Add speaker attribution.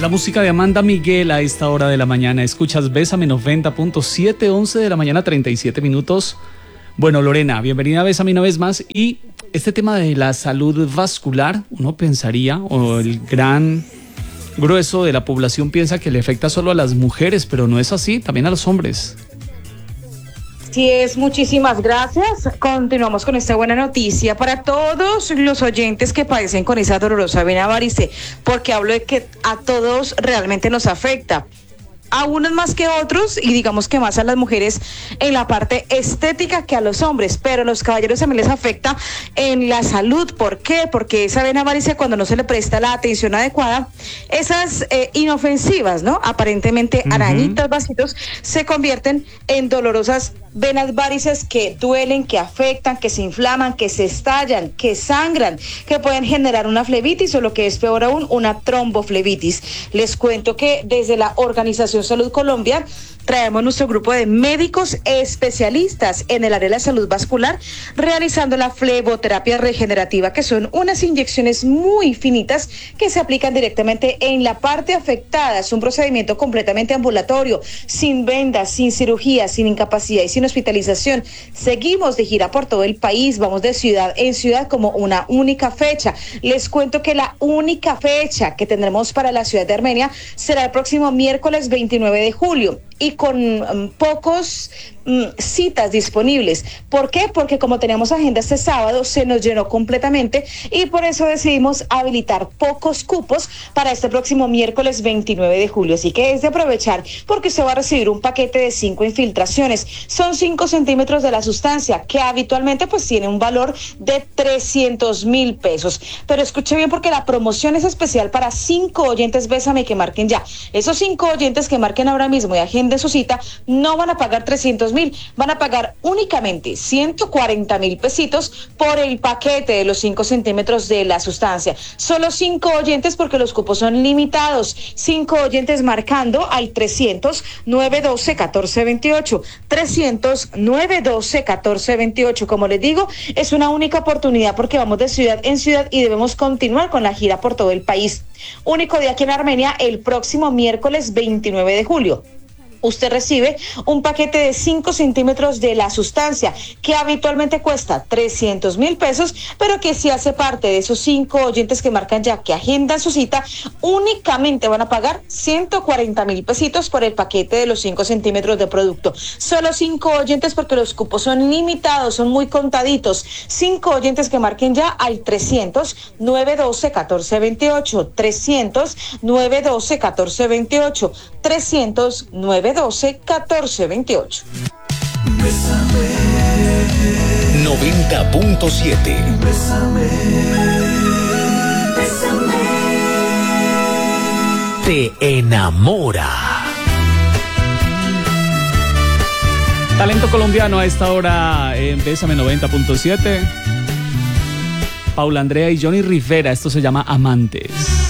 Speaker 1: la música de Amanda Miguel a esta hora de la mañana. Escuchas Bésame 90.7, 11 de la mañana, 37 minutos. Bueno, Lorena, bienvenida a Bésame una vez más. Y este tema de la salud vascular, uno pensaría, o el gran grueso de la población piensa que le afecta solo a las mujeres, pero no es así, también a los hombres.
Speaker 2: Así es, muchísimas gracias. Continuamos con esta buena noticia para todos los oyentes que padecen con esa dolorosa vena varice, porque hablo de que a todos realmente nos afecta. A unos más que otros, y digamos que más a las mujeres en la parte estética que a los hombres, pero a los caballeros también les afecta en la salud. ¿Por qué? Porque esa vena varice, cuando no se le presta la atención adecuada, esas inofensivas, ¿no? Aparentemente arañitas, vasitos, se convierten en dolorosas venas varices que duelen, que afectan, que se inflaman, que se estallan, que sangran, que pueden generar una flebitis o, lo que es peor aún, una tromboflebitis. Les cuento que desde la Organización Salud Colombia traemos nuestro grupo de médicos especialistas en el área de la salud vascular realizando la fleboterapia regenerativa, que son unas inyecciones muy finitas que se aplican directamente en la parte afectada. Es un procedimiento completamente ambulatorio, sin vendas, sin cirugía, sin incapacidad y sin hospitalización. Seguimos de gira por todo el país, vamos de ciudad en ciudad como una única fecha. Les cuento que la única fecha que tendremos para la ciudad de Armenia será el próximo miércoles 29 de julio. Y con pocos citas disponibles. ¿Por qué? Porque como teníamos agenda este sábado, se nos llenó completamente y por eso decidimos habilitar pocos cupos para este próximo miércoles 29 de julio. Así que es de aprovechar, porque usted va a recibir un paquete de 5 infiltraciones. Son 5 centímetros de la sustancia, que habitualmente pues tiene un valor de 300,000 pesos. Pero escuche bien, porque la promoción es especial para 5 oyentes Bésame que marquen ya. Esos 5 oyentes que marquen ahora mismo y agenden su cita no van a pagar 300,000, van a pagar únicamente 140,000 pesitos por el paquete de los 5 centímetros de la sustancia. Solo 5 oyentes, porque los cupos son limitados. 5 oyentes marcando al 300-912-1428. 300-912-1428. Como les digo, es una única oportunidad porque vamos de ciudad en ciudad y debemos continuar con la gira por todo el país. Único día aquí en Armenia, el próximo miércoles 29 de julio. Usted recibe un paquete de 5 centímetros de la sustancia, que habitualmente cuesta 300,000 pesos, pero que si hace parte de esos 5 oyentes que marcan ya, que agendan su cita, únicamente van a pagar 140,000 pesitos por el paquete de los 5 centímetros de producto. Solo 5 oyentes, porque los cupos son limitados, son muy contaditos. 5 oyentes que marquen ya al 300-912-1428, 300-912-1428, 300-912-1428.
Speaker 3: 90.7. Te enamora.
Speaker 1: Talento colombiano a esta hora en Bésame 90.7. Paula Andrea y Johnny Rivera, esto se llama Amantes.